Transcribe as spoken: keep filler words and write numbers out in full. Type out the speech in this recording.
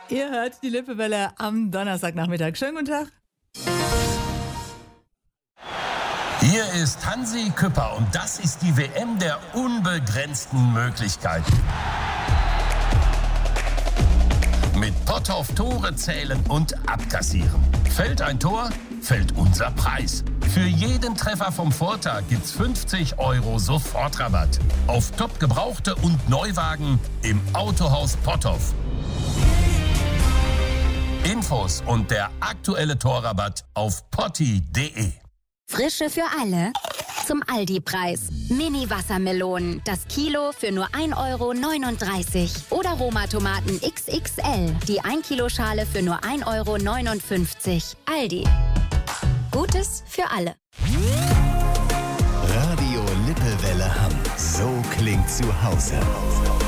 Ihr hört die Lippewelle am Donnerstagnachmittag. Schönen guten Tag. Hier ist Hansi Küpper und das ist die W M der unbegrenzten Möglichkeiten. Mit Potthoff Tore zählen und abkassieren. Fällt ein Tor, fällt unser Preis. Für jeden Treffer vom Vortag gibt's fünfzig Euro Sofortrabatt. Auf top gebrauchte und Neuwagen im Autohaus Potthoff. Infos und der aktuelle Torrabatt auf potti punkt de. Frische für alle zum Aldi-Preis. Mini-Wassermelonen, das Kilo für nur ein Euro neununddreißig. Oder Roma-Tomaten X X L, die ein Kilo Schale für nur ein Euro neunundfünfzig. Aldi. Gutes für alle. Radio Lippewelle Hamm. So klingt zu Hause.